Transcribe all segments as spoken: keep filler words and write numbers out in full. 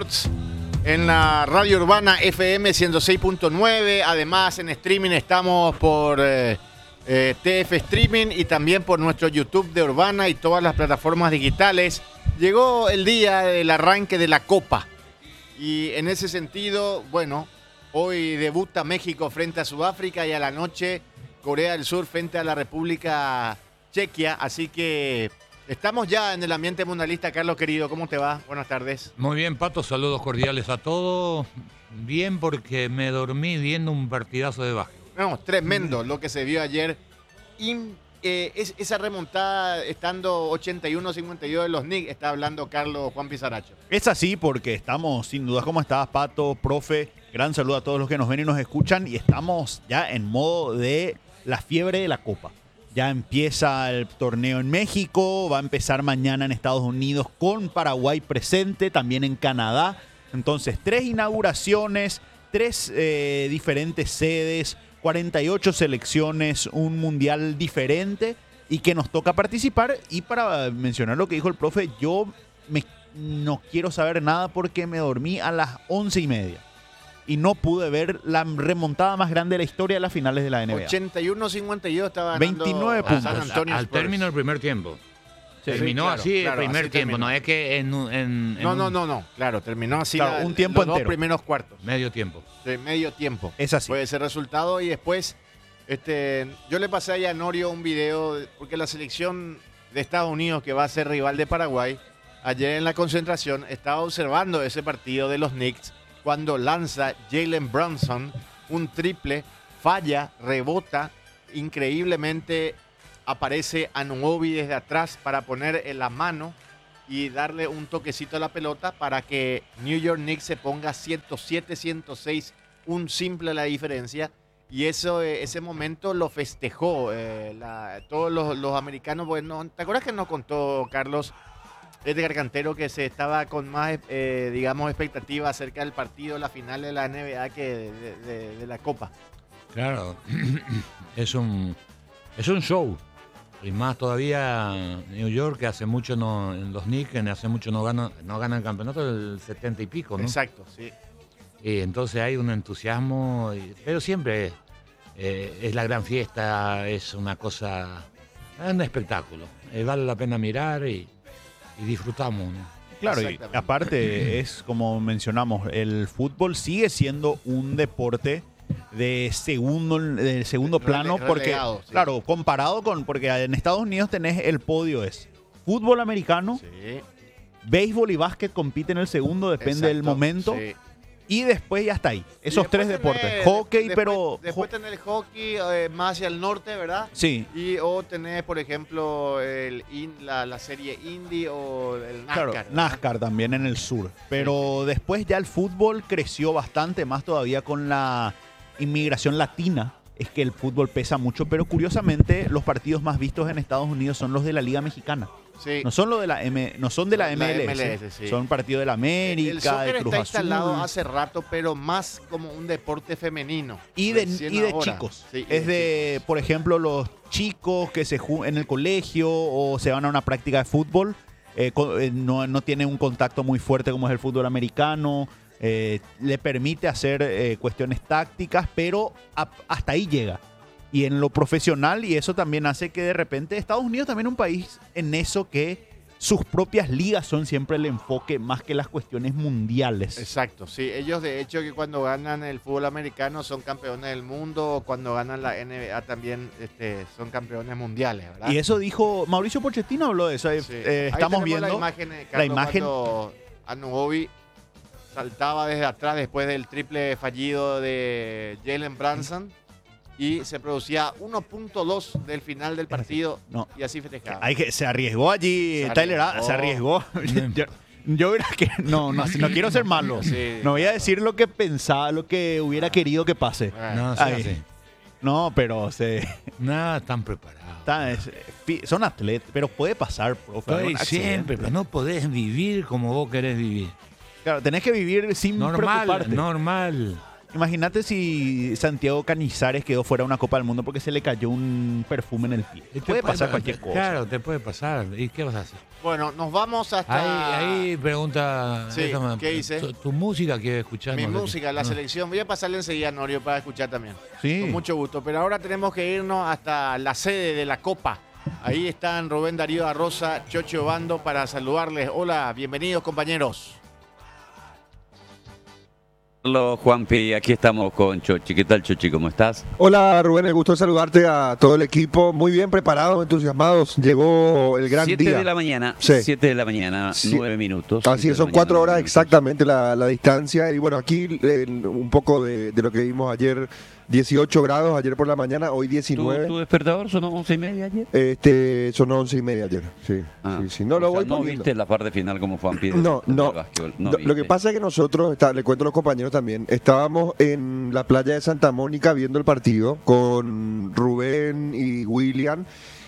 Sports en la Radio Urbana F M ciento seis punto nueve. Además, en streaming estamos por eh, eh, T F Streaming y también por nuestro YouTube de Urbana y todas las plataformas digitales. Llegó el día del arranque de la Copa. Y en ese sentido, bueno, hoy debuta México frente a Sudáfrica y a la noche Corea del Sur frente a la República Chequia. Así que estamos ya en el ambiente mundialista. Carlos, querido, ¿cómo te va? Buenas tardes. Muy bien, Pato, saludos cordiales a todos. Bien, porque me dormí viendo un partidazo de básquet. No, tremendo lo que se vio ayer. In, eh, es, esa remontada estando ochenta y uno a cincuenta y dos de los Knicks, está hablando Carlos Juan Pizarracho. Es así porque estamos, sin duda, ¿cómo estás, Pato, profe? Gran saludo a todos los que nos ven y nos escuchan. Y estamos ya en modo de la fiebre de la Copa. Ya empieza el torneo en México, va a empezar mañana en Estados Unidos con Paraguay presente, también en Canadá. Entonces, tres inauguraciones, tres eh, diferentes sedes, cuarenta y ocho selecciones, un mundial diferente y que nos toca participar. Y para mencionar lo que dijo el profe, yo me, no quiero saber nada porque me dormí a las once y media. Y no pude ver la remontada más grande de la historia de las finales de la N B A. ochenta y uno a cincuenta y dos estaba ganando veintinueve puntos. San Antonio Al Spurs. término del primer tiempo. Sí, terminó claro, así claro, el primer así tiempo, terminó. no es que en, en, en No, un no, no, no. Claro, terminó así Claro, la- un tiempo los dos entero. primeros cuartos. medio tiempo. De medio tiempo. Es así. Fue ese resultado y después este, yo le pasé a Norio un video de- porque la selección de Estados Unidos, que va a ser rival de Paraguay, ayer en la concentración estaba observando ese partido de los Knicks cuando lanza Jalen Brunson un triple, falla, rebota, increíblemente aparece Anunoby desde atrás para poner en la mano y darle un toquecito a la pelota para que New York Knicks se ponga ciento siete a ciento seis, un simple la diferencia. Y eso, eh, ese momento lo festejó eh, la- todos los, los americanos. Bueno, ¿te acuerdas que nos contó Carlos Edgar Cantero que se estaba con más, eh, digamos, expectativa acerca del partido, la final de la N B A que de, de- de- de la Copa? Claro, es un, es un show. Y más todavía New York, que hace mucho no, en los Knicks, que hace mucho no gana, no gana el campeonato del setenta y pico, ¿no? Exacto, sí. Y entonces hay un entusiasmo, y- pero siempre es, eh, es la gran fiesta, es una cosa, es un espectáculo. Eh, vale la pena mirar y, y disfrutamos, ¿no? Claro, y Exactamente. aparte es como mencionamos, el fútbol sigue siendo un deporte de segundo, de segundo Rele- plano porque, relegado, sí. claro, comparado con, porque en Estados Unidos tenés el podio es fútbol americano, Sí. béisbol y básquet compiten en el segundo, depende del Exacto, momento, sí. y después ya está ahí. Y Esos después tres tenés- deportes, hockey, después- pero... Después jo- tenés el hockey eh, más hacia el norte, ¿verdad? sí, Y o tenés, por ejemplo, el in- la, la serie Indy o el NASCAR. claro, ¿verdad? NASCAR también en el sur. Pero después ya el fútbol creció bastante, más todavía con la inmigración latina. Es que el fútbol pesa mucho, pero curiosamente los partidos más vistos en Estados Unidos son los de la Liga Mexicana. Sí. No son los de la M, no son de la, La M L S, M L S, sí. son partidos de la América, el soccer de Cruz está Azul instalado hace rato, pero más como un deporte femenino. y de, Recién y de ahora. chicos. Sí, y es de, por ejemplo, los chicos que se ju- en el colegio o se van a una práctica de fútbol, eh, co- eh, no, no tienen un contacto muy fuerte como es el fútbol americano, eh, le permite hacer eh, cuestiones tácticas, pero a- hasta ahí llega. Y en lo profesional, y eso también hace que de repente Estados Unidos también es un país en eso que sus propias ligas son siempre el enfoque más que las cuestiones mundiales. Exacto, sí. Ellos de hecho que cuando ganan el fútbol americano son campeones del mundo, o cuando ganan la N B A también este, son campeones mundiales, ¿verdad? Y eso dijo Mauricio Pochettino, habló de eso. Eh, Sí. eh, Ahí estamos tenemos viendo la imagen, eh, la Carlos, imagen- cuando Anunoby saltaba desde atrás después del triple fallido de Jalen Brunson y se producía uno punto dos del final del partido No. y así festejaba. Hay que, se arriesgó allí, Se Tyler, arriesgó. se arriesgó. yo, yo hubiera que no, no, no quiero ser malo. Sí, no voy a claro. decir lo que pensaba, lo que hubiera querido que pase. Bueno, No, sí, Ay. sí. No, pero se, Nada tan preparado. está- es- fi- son atletas, pero puede pasar, profe. Estoy un accidente. siempre, pero no podés vivir como vos querés vivir. Claro, tenés que vivir sin Normal, preocuparte. normal. Imagínate si Santiago Cañizares quedó fuera de una Copa del Mundo porque se le cayó un perfume en el pie. Y te Puede pasar cualquier cosa. Claro, te puede pasar. ¿Y qué vas a hacer? Bueno, nos vamos hasta... Ahí, ahí pregunta... Sí, déjame- ¿qué dice? Tu, tu música que escuchar. Mi no sé qué. música, la Ah. selección. Voy a pasarle enseguida a Norio para escuchar también. Sí. Con mucho gusto. Pero ahora tenemos que irnos hasta la sede de la Copa. Ahí están Rubén Darío Arroza, Chocho Bando para saludarles. Hola, bienvenidos compañeros. Hola Juanpi, aquí estamos con Chochi. ¿Qué tal Chochi? ¿Cómo estás? Hola Rubén, el gusto de saludarte a todo el equipo. Muy bien preparados, entusiasmados. Llegó el gran Siete día. de la mañana, Sí. siete de la mañana, Sí. nueve minutos. Así siete es, de la son cuatro mañana, horas nueve minutos. exactamente la, la distancia. Y bueno, aquí eh, un poco de, de lo que vimos ayer, dieciocho grados ayer por la mañana, hoy ¿Tu, diecinueve. tu despertador sonó once y media ayer? Este, son once y media ayer. Sí, Ah, sí, sí. No o lo sea, voy ¿no poniendo. viste la parte final como Juanpi? de- No, del no. básquetbol? No Lo- Lo que viste. pasa es que nosotros, está- le cuento a los compañeros también, estábamos en la playa de Santa Mónica viendo el partido con Rubén y William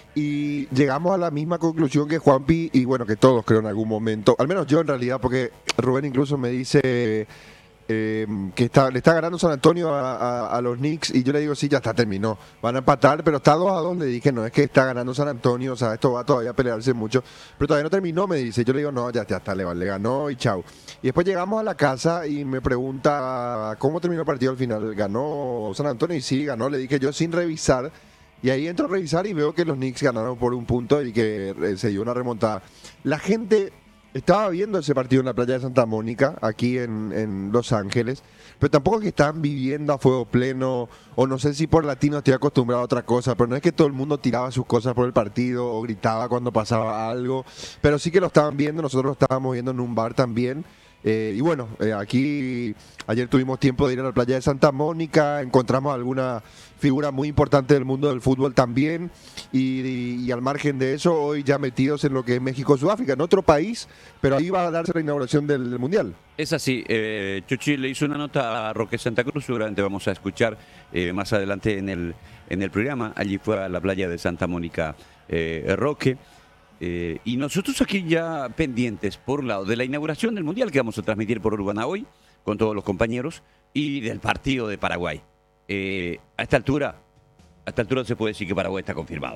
y llegamos a la misma conclusión que Juanpi y bueno, que todos creo en algún momento, al menos yo en realidad, porque Rubén incluso me dice... eh, que está, le está ganando San Antonio a, a- a los Knicks y yo le digo, sí, ya está, terminó. Van a empatar, pero está dos a dos. Le dije, no, es que está ganando San Antonio, o sea, esto va todavía a pelearse mucho. Pero todavía no terminó, me dice. Yo le digo, no, ya, ya está, le, le ganó y chau. Y después llegamos a la casa y me pregunta, ¿cómo terminó el partido al final? ¿Ganó San Antonio? Y sí, ganó. Le dije yo sin revisar. Y ahí entro a revisar y veo que los Knicks ganaron por un punto y que eh, se dio una remontada. La gente... Estaba viendo ese partido en la playa de Santa Mónica, aquí en, en Los Ángeles, pero tampoco es que están viviendo a fuego pleno, o no sé si por latino estoy acostumbrado a otra cosa, pero no es que todo el mundo tiraba sus cosas por el partido o gritaba cuando pasaba algo, pero sí que lo estaban viendo, nosotros lo estábamos viendo en un bar también. Eh, y bueno, eh, aquí ayer tuvimos tiempo de ir a la playa de Santa Mónica, encontramos alguna figura muy importante del mundo del fútbol también, y, y- y al margen de eso, hoy ya metidos en lo que es México-Sudáfrica, en otro país, pero ahí va a darse la inauguración del, del Mundial. Es así, eh, Chochi le hizo una nota a Roque Santa Cruz, seguramente vamos a escuchar eh, más adelante en el, en el programa. Allí fue a la playa de Santa Mónica eh, Roque. Eh, y nosotros aquí ya pendientes, por un lado, de la inauguración del Mundial que vamos a transmitir por Urbana hoy, con todos los compañeros, y del partido de Paraguay. Eh, a esta altura, a esta altura se puede decir que Paraguay está confirmado.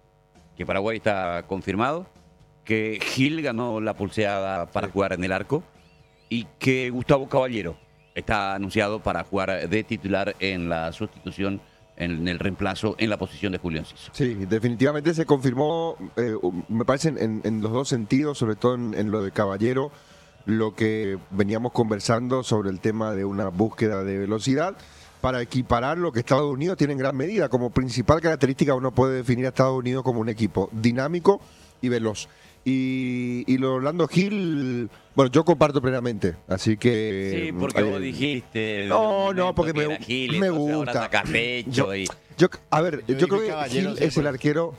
Que Paraguay está confirmado, que Gil ganó la pulseada para jugar en el arco, y que Gustavo Caballero está anunciado para jugar de titular en la sustitución, en el reemplazo, en la posición de Julio Enciso. Sí, definitivamente se confirmó, eh, me parece, en, en los dos sentidos, sobre todo en, en lo de Caballero, lo que veníamos conversando sobre el tema de una búsqueda de velocidad para equiparar lo que Estados Unidos tiene en gran medida. Como principal característica uno puede definir a Estados Unidos como un equipo dinámico y veloz. Y, y lo de Orlando Gil, bueno, yo comparto plenamente, así que... Sí, porque eh, vos dijiste... no, no, porque me- era Gil, me entonces ahora gusta. sacás pecho y... Yo, a ver, Yo yo, dije creo que Caballero Gil siempre. es el arquero.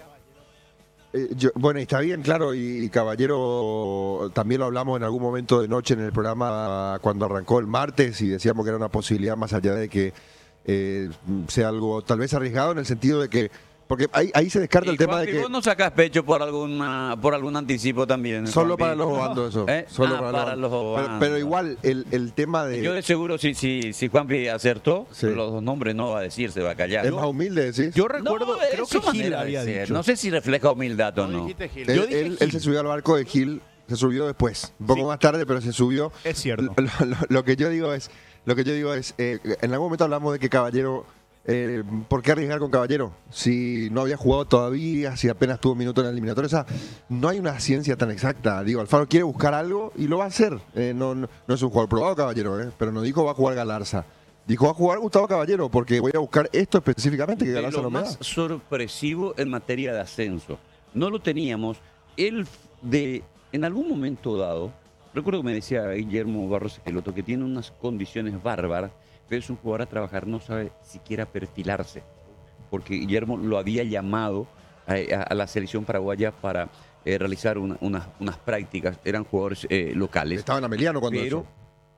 eh, yo- bueno, está bien, claro, y, y Caballero también lo hablamos en algún momento de noche en el programa cuando arrancó el martes y decíamos que era una posibilidad más allá de que eh, sea algo tal vez arriesgado en el sentido de que. Porque ahí, ahí se descarta el Y, tema de Juanpi, que. vos no sacás pecho por alguna por algún anticipo también. Solo Juanpi. para los bandos eso. ¿Eh? Solo Ah, para, para los los bandos. Pero, bandos. pero igual, el, el tema de. Yo de seguro, si, si, si Juanpi acertó, Sí. los dos nombres no va a decir, se va a callar. es más humilde, decís. Yo recuerdo, No, creo es su que Gil manera de había ser. dicho. No sé si refleja humildad o No no. dijiste Gil. él, yo dije él- él Gil. se subió al barco de Gil, se subió después, un poco Sí. más tarde, pero se subió. Es cierto. Lo, lo- lo que yo digo es, lo que yo digo es, eh, en algún momento hablamos de que Caballero, eh, ¿por qué arriesgar con Caballero? Si no había jugado todavía, si apenas tuvo un minuto en la eliminatoria, o sea, no hay una ciencia tan exacta. Digo, Alfaro quiere buscar algo y lo va a hacer. Eh, no, no, no es un jugador probado Caballero, eh, pero no dijo va a jugar Galarza. Dijo va a jugar Gustavo Caballero porque voy a buscar esto específicamente que De Galarza lo no me da. más sorpresivo en materia de ascenso. No lo teníamos. Él, de, en algún momento dado, recuerdo que me decía Guillermo Barros Esqueloto que tiene unas condiciones bárbaras, pero es un jugador a trabajar, no sabe siquiera perfilarse. Porque Guillermo lo había llamado a, a- a la selección paraguaya para eh, realizar una- unas, unas prácticas. Eran jugadores eh, locales. Estaba en Ameliano cuando pero eso.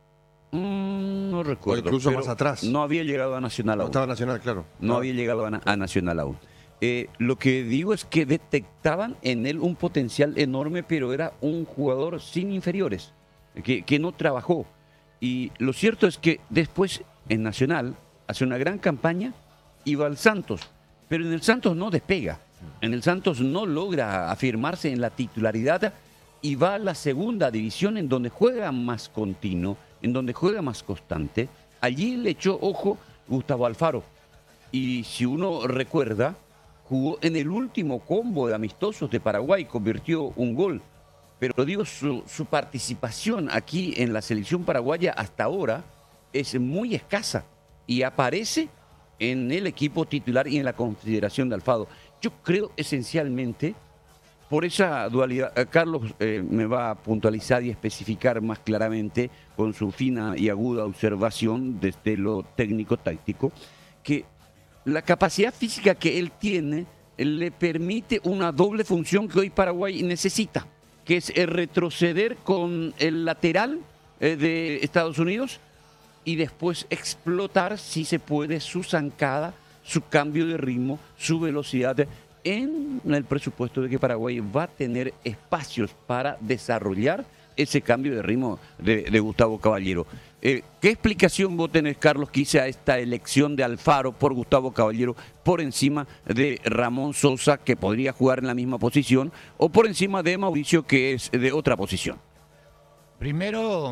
mm, no recuerdo. incluso pero más atrás. No había llegado a Nacional No, aún. estaba Nacional, claro. No Ah. había llegado a, na- a Nacional aún. Eh, lo que digo es que detectaban en él un potencial enorme, pero era un jugador sin inferiores, que, que no trabajó. Y lo cierto es que después en Nacional hace una gran campaña y va al Santos, pero en el Santos no despega. En el Santos no logra afirmarse en la titularidad y va a la segunda división en donde juega más continuo, en donde juega más constante. Allí le echó ojo Gustavo Alfaro. Y si uno recuerda, jugó en el último combo de amistosos de Paraguay, convirtió un gol. Pero digo, su, su participación aquí en la selección paraguaya hasta ahora es muy escasa y aparece en el equipo titular y en la consideración de Alfaro. Yo creo esencialmente por esa dualidad. Carlos eh, me va a puntualizar y especificar más claramente con su fina y aguda observación desde lo técnico-táctico, que la capacidad física que él tiene le permite una doble función que hoy Paraguay necesita, que es el retroceder con el lateral eh, de Estados Unidos y después explotar, si se puede, su zancada, su cambio de ritmo, su velocidad, en el presupuesto de que Paraguay va a tener espacios para desarrollar ese cambio de ritmo de, de Gustavo Caballero. Eh, ¿Qué explicación vos tenés, Carlos, que hice a esta elección de Alfaro por Gustavo Caballero por encima de Ramón Sosa, que podría jugar en la misma posición, o por encima de Mauricio, que es de otra posición? Primero,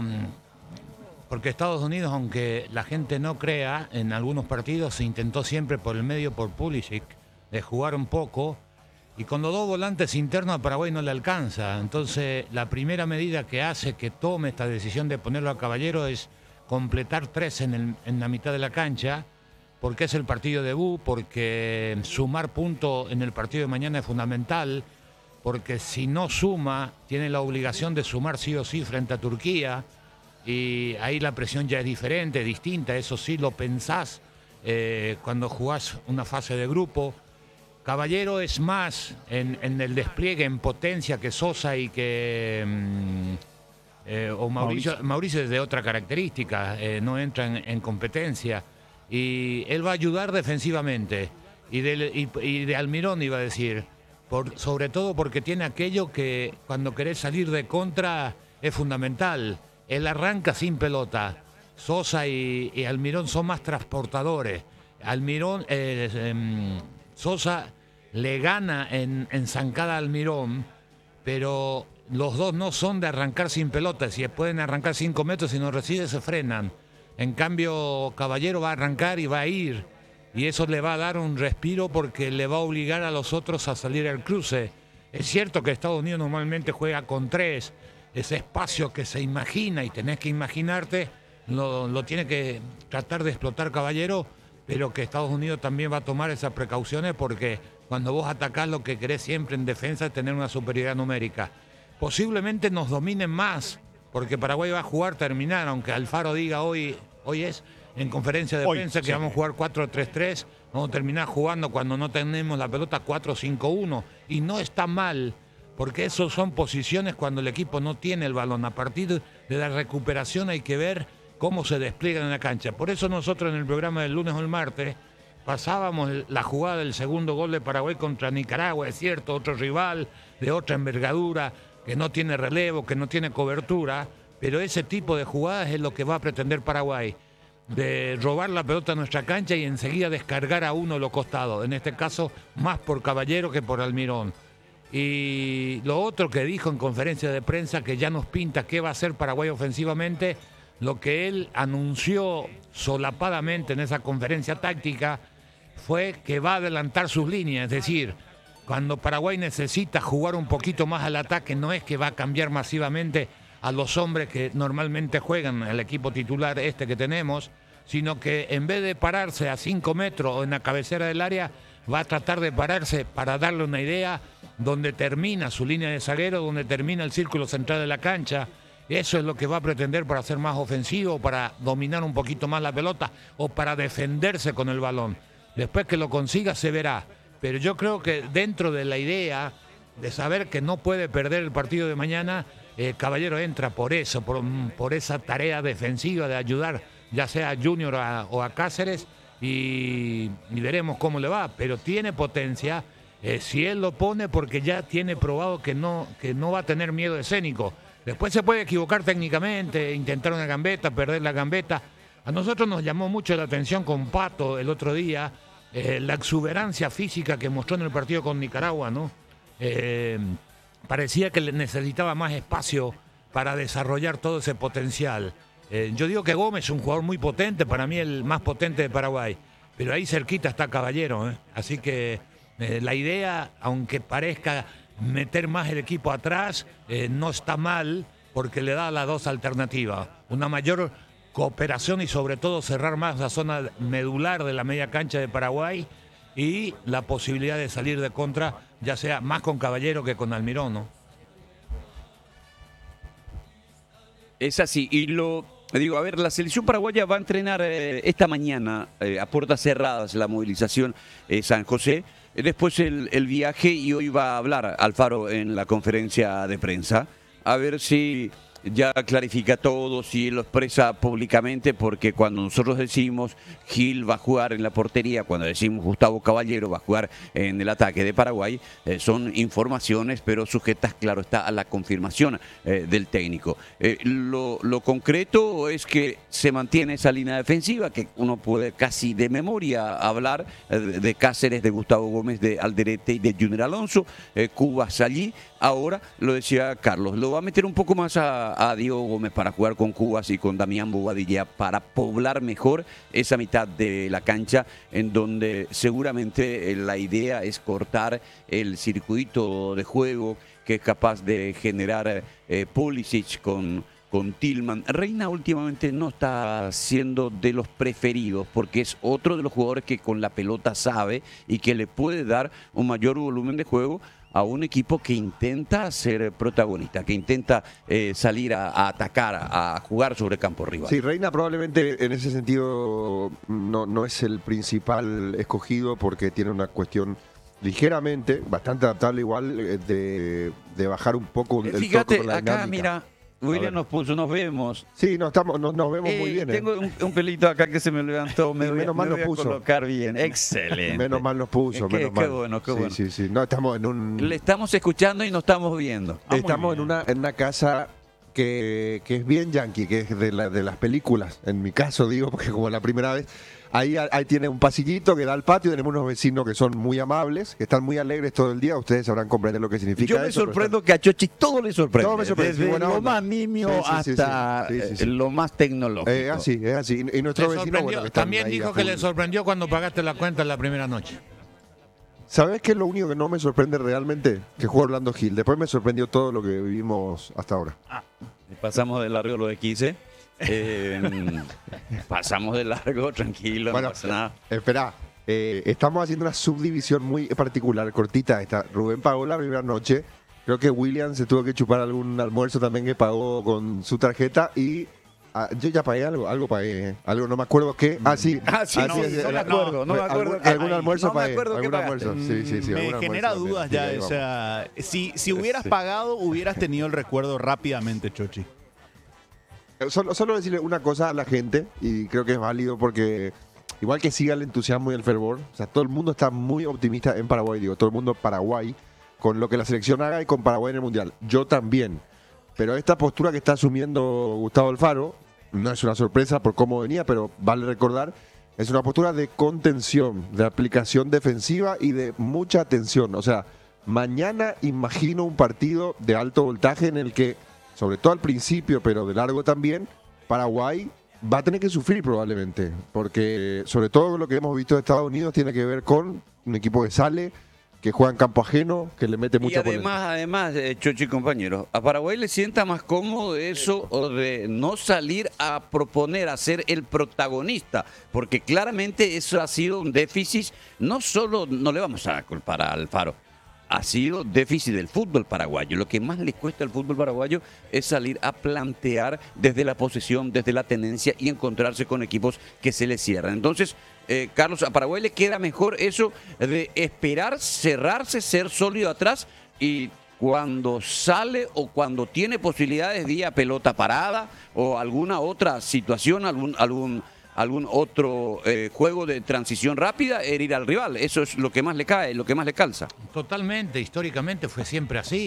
porque Estados Unidos, aunque la gente no crea, en algunos partidos se intentó siempre por el medio, por Pulisic, de jugar un poco, y con los dos volantes internos a Paraguay no le alcanza. Entonces, la primera medida que hace que tome esta decisión de ponerlo a Caballero es completar tres en, el, en la mitad de la cancha, porque es el partido debut, porque sumar puntos en el partido de mañana es fundamental, porque si no suma, tiene la obligación de sumar sí o sí frente a Turquía, y ahí la presión ya es diferente, distinta, eso sí lo pensás eh, cuando jugás una fase de grupo. Caballero es más en, en el despliegue, en potencia, que Sosa y que mm, eh, o Mauricio. Mauricio. Mauricio es de otra característica, eh, no entra en, en competencia, y él va a ayudar defensivamente, y de, y, y de Almirón iba a decir, por, sobre todo porque tiene aquello que cuando querés salir de contra es fundamental. Él arranca sin pelota. Sosa y, y Almirón son más transportadores. Almirón, eh, eh, Sosa le gana en, en zancada a Almirón, pero los dos no son de arrancar sin pelota. Si pueden arrancar cinco metros, si no recibe se frenan. En cambio, Caballero va a arrancar y va a ir, y eso le va a dar un respiro porque le va a obligar a los otros a salir al cruce. Es cierto que Estados Unidos normalmente juega con tres, ese espacio que se imagina y tenés que imaginarte, lo, lo tiene que tratar de explotar Caballero, pero que Estados Unidos también va a tomar esas precauciones, porque cuando vos atacás lo que querés siempre en defensa es tener una superioridad numérica. Posiblemente nos dominen más, porque Paraguay va a jugar terminar, aunque Alfaro diga hoy, hoy es en conferencia de hoy, prensa que sí. vamos a jugar cuatro tres tres, vamos a terminar jugando cuando no tenemos la pelota cuatro cinco uno, y no está mal, porque eso son posiciones cuando el equipo no tiene el balón. A partir de la recuperación hay que ver cómo se despliegan en la cancha. Por eso nosotros en el programa del lunes o el martes pasábamos la jugada del segundo gol de Paraguay contra Nicaragua, es cierto, otro rival de otra envergadura, que no tiene relevo, que no tiene cobertura, pero ese tipo de jugadas es lo que va a pretender Paraguay, de robar la pelota a nuestra cancha y enseguida descargar a uno de los costados, en este caso más por Caballero que por Almirón. Y lo otro que dijo en conferencia de prensa, que ya nos pinta qué va a hacer Paraguay ofensivamente, lo que él anunció solapadamente en esa conferencia táctica fue que va a adelantar sus líneas, es decir, cuando Paraguay necesita jugar un poquito más al ataque, no es que va a cambiar masivamente a los hombres que normalmente juegan el equipo titular este que tenemos, sino que en vez de pararse a cinco metros o en la cabecera del área, va a tratar de pararse para darle una idea donde termina su línea de zaguero, donde termina el círculo central de la cancha. Eso es lo que va a pretender para ser más ofensivo, para dominar un poquito más la pelota o para defenderse con el balón. Después que lo consiga se verá. Pero yo creo que dentro de la idea de saber que no puede perder el partido de mañana, eh, Caballero entra por eso, por, por esa tarea defensiva de ayudar ya sea a Junior a, o a Cáceres, y, y veremos cómo le va. Pero tiene potencia, eh, si él lo pone, porque ya tiene probado que no, que no va a tener miedo escénico. Después se puede equivocar técnicamente, intentar una gambeta, perder la gambeta. A nosotros nos llamó mucho la atención con Pato el otro día, eh, la exuberancia física que mostró en el partido con Nicaragua, ¿no? Eh, parecía que le necesitaba más espacio para desarrollar todo ese potencial. Eh, yo digo que Gómez es un jugador muy potente, para mí el más potente de Paraguay, pero ahí cerquita está Caballero, ¿eh? Así que eh, la idea, aunque parezca meter más el equipo atrás, eh, no está mal porque le da las dos alternativas, una mayor cooperación y sobre todo cerrar más la zona medular de la media cancha de Paraguay y la posibilidad de salir de contra, ya sea más con Caballero que con Almirón, ¿no? Es así, y lo digo, a ver, la selección paraguaya va a entrenar eh, esta mañana eh, a puertas cerradas la movilización eh, San José, eh, después el, el viaje y hoy va a hablar Alfaro en la conferencia de prensa, a ver si ya clarifica todo, si lo expresa públicamente, porque cuando nosotros decimos Gil va a jugar en la portería, cuando decimos Gustavo Caballero va a jugar en el ataque de Paraguay, eh, son informaciones, pero sujetas, claro está, a la confirmación eh, del técnico. Eh, lo, lo concreto es que se mantiene esa línea defensiva, que uno puede casi de memoria hablar eh, de Cáceres, de Gustavo Gómez, de Alderete y de Junior Alonso, eh, Cubas allí. Ahora, lo decía Carlos, lo va a meter un poco más a, a Diego Gómez para jugar con Cubas y con Damián Bobadilla para poblar mejor esa mitad de la cancha en donde seguramente eh, la idea es cortar el circuito de juego que es capaz de generar eh, Pulisic con, con Tillman. Reina últimamente no está siendo de los preferidos porque es otro de los jugadores que con la pelota sabe y que le puede dar un mayor volumen de juego a un equipo que intenta ser protagonista, que intenta eh, salir a, a atacar, a, a jugar sobre campo rival. Sí, Reina probablemente en ese sentido no, no es el principal escogido porque tiene una cuestión ligeramente, bastante adaptable igual, eh, de, de bajar un poco el Fíjate, toque con la acá dinámica. mira, William nos puso, nos vemos. Sí, no, estamos, nos, nos vemos Eh, muy bien. Tengo eh. un, un pelito acá que se me levantó, me Y voy, menos mal me lo voy a puso. colocar bien. Excelente. Menos mal nos puso, Qué- menos qué mal. bueno, qué sí, bueno. Sí, sí, no, estamos en un... Le estamos escuchando y nos estamos viendo. Ah, muy Estamos en bien. una, en una casa que, que es bien yankee, que es de, la- de las películas. En mi caso, digo, porque como la primera vez, ahí, ahí tiene un pasillito que da al patio. Tenemos unos vecinos que son muy amables, que están muy alegres todo el día. Ustedes sabrán comprender lo que significa Yo me eso, pero sorprendo que a Chochi todo le sorprende. Todo me sorprende, Desde buena lo onda. más nimio Sí, sí, sí, hasta sí. Sí, sí, sí. eh, lo más tecnológico. están- Es así, es así. Y y nuestro Le vecino, sorprendió- bueno, que están también ahí dijo a que full. le sorprendió cuando pagaste la cuenta en la primera noche. ¿Sabes qué es lo único que no me sorprende realmente? Que juega Orlando Gil. Después me sorprendió todo lo que vivimos hasta ahora. Pasamos de largo lo de quince. Eh, pasamos de largo, tranquilo, Bueno, no pasa nada. Espera, eh, estamos haciendo una subdivisión muy particular, cortita esta. Rubén pagó la primera noche. Creo que William se tuvo que chupar algún almuerzo también que pagó con su tarjeta y ah, yo ya pagué algo, algo pagué, eh. algo no me acuerdo qué. Ah, sí. Ah, sí, Ah, no, sí, no sí, me era- acuerdo, no me acuerdo Algún, qué- algún ay, almuerzo no me pagué. acuerdo qué Algún pagaste. almuerzo. Sí, sí, sí. Me algún genera almuerzo dudas también. ya, Sí, o vamos. sea, si, si hubieras Sí. pagado, hubieras tenido el recuerdo rápidamente, Chochi. Solo, solo decirle una cosa a la gente, y creo que es válido porque igual que siga el entusiasmo y el fervor, o sea, todo el mundo está muy optimista en Paraguay, digo, todo el mundo Paraguay, con lo que la selección haga y con Paraguay en el Mundial. Yo también. Pero esta postura que está asumiendo Gustavo Alfaro, no es una sorpresa por cómo venía, pero vale recordar, es una postura de contención, de aplicación defensiva y de mucha atención. O sea, mañana imagino un partido de alto voltaje en el que, sobre todo al principio, pero de largo también, Paraguay va a tener que sufrir probablemente, porque sobre todo lo que hemos visto de Estados Unidos tiene que ver con un equipo que sale, que juega en campo ajeno, que le mete Y mucha además, además, eh, Chochi compañeros, a Paraguay le sienta más cómodo eso o de no salir a proponer, a ser el protagonista, porque claramente eso ha sido un déficit, no solo, no le vamos a culpar a Alfaro, ha sido déficit del fútbol paraguayo. Lo que más le cuesta al fútbol paraguayo es salir a plantear desde la posesión, desde la tenencia y encontrarse con equipos que se le cierran. Entonces, eh, Carlos, a Paraguay le queda mejor eso de esperar, cerrarse, ser sólido atrás y cuando sale o cuando tiene posibilidades vía pelota parada o alguna otra situación, algún algún algún otro eh, juego de transición rápida, herir al rival. Eso es lo que más le cae, lo que más le calza. Totalmente, históricamente fue siempre así.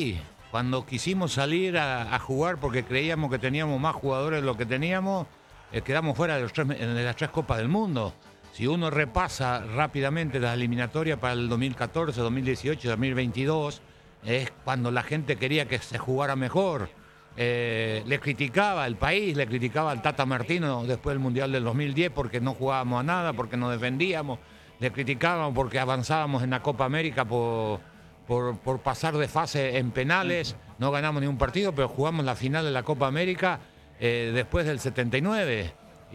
cuando quisimos salir a, a jugar porque creíamos que teníamos más jugadores de lo que teníamos, eh, quedamos fuera de, los tres, de las tres Copas del Mundo. Si uno repasa rápidamente las eliminatorias para el dos mil catorce, dos mil dieciocho, dos mil veintidós, es cuando la gente quería que se jugara mejor. Eh, le criticaba el país, le criticaba al Tata Martino después del Mundial del dos mil diez porque no jugábamos a nada, porque nos defendíamos, le criticaban porque avanzábamos en la Copa América por, por, por pasar de fase en penales, no ganamos ni un partido, pero jugamos la final de la Copa América eh, después del setenta y nueve.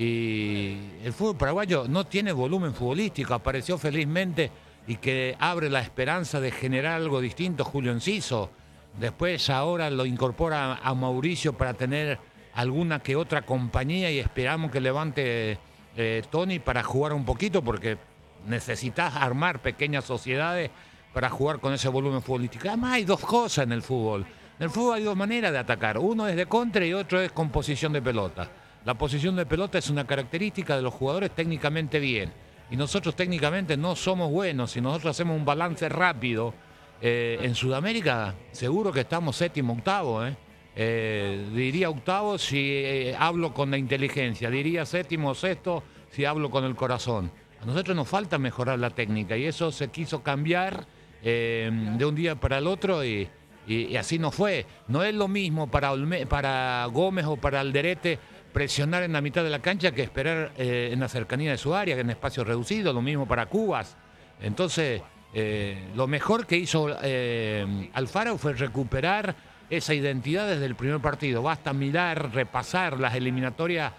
Y el fútbol paraguayo no tiene volumen futbolístico, apareció felizmente y que abre la esperanza de generar algo distinto Julio Enciso. Después ahora lo incorpora a Mauricio para tener alguna que otra compañía y esperamos que levante eh, Tony para jugar un poquito porque necesitas armar pequeñas sociedades para jugar con ese volumen futbolístico. Además hay dos cosas en el fútbol. En el fútbol hay dos maneras de atacar. Uno es de contra y otro es con posición de pelota. La posición de pelota es una característica de los jugadores técnicamente bien. Y nosotros técnicamente no somos buenos. Si nosotros hacemos un balance rápido, eh, en Sudamérica seguro que estamos séptimo, octavo. ¿eh? Eh, diría octavo si eh, hablo con la inteligencia. Diría séptimo o sexto si hablo con el corazón. A nosotros nos falta mejorar la técnica y eso se quiso cambiar eh, de un día para el otro y, y, y así no fue. No es lo mismo para, Olme, para Gómez o para Alderete presionar en la mitad de la cancha que esperar eh, en la cercanía de su área, que en espacio reducido, lo mismo para Cubas. Entonces, eh, lo mejor que hizo eh, Alfaro fue recuperar esa identidad desde el primer partido. Basta mirar, repasar las eliminatorias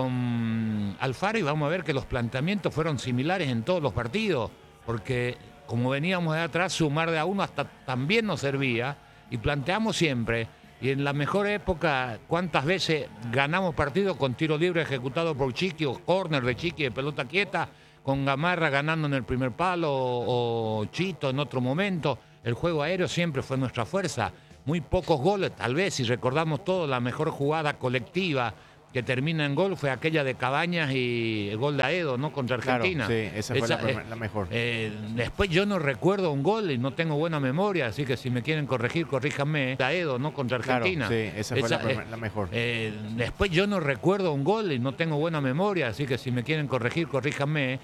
con Alfaro y vamos a ver que los planteamientos fueron similares en todos los partidos, porque como veníamos de atrás, sumar de a uno hasta también nos servía y planteamos siempre. Y en la mejor época, ¿cuántas veces ganamos partidos con tiro libre ejecutado por Chiqui o córner de Chiqui de pelota quieta, con Gamarra ganando en el primer palo o, o Chito en otro momento? El juego aéreo siempre fue nuestra fuerza. Muy pocos goles, tal vez, si recordamos todo, la mejor jugada colectiva que termina en gol fue aquella de Cabañas y el gol de Aedo, ¿no? Contra Argentina. Claro, sí, esa fue esa, la, primer, la mejor. Eh, después yo no recuerdo un gol y no tengo buena memoria, así que si me quieren corregir, corríjanme. De Aedo, ¿no? Contra Argentina. Claro, sí, esa fue esa, la, primer, eh, la mejor. Eh, después yo no recuerdo un gol y no tengo buena memoria, así que si me quieren corregir, corríjanme.